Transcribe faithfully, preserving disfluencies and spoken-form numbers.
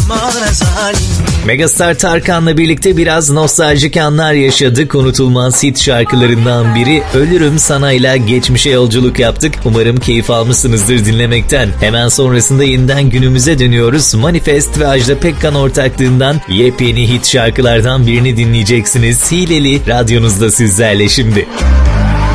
Megastar Tarkan'la birlikte biraz nostaljik anlar yaşadık. Unutulmaz hit şarkılarından biri Ölürüm Sana'yla geçmişe yolculuk yaptık. Umarım keyif almışsınızdır dinlemekten. Hemen sonrasında yeniden günümüze dönüyoruz. Manifest ve Ajda Pekkan ortaklığından yepyeni hit şarkılardan birini dinleyeceksiniz. Hileli radyonuzda sizlerle şimdi.